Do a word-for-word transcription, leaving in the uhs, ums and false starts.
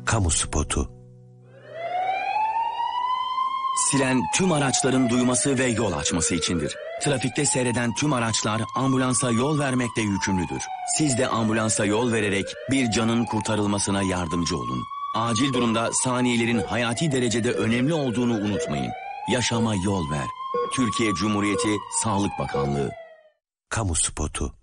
Kamu spotu. Siren tüm araçların duyması ve yol açması içindir. Trafikte seyreden tüm araçlar ambulansa yol vermekle yükümlüdür. Siz de ambulansa yol vererek bir canın kurtarılmasına yardımcı olun. Acil durumda saniyelerin hayati derecede önemli olduğunu unutmayın. Yaşama yol ver. Türkiye Cumhuriyeti Sağlık Bakanlığı. Kamu spotu.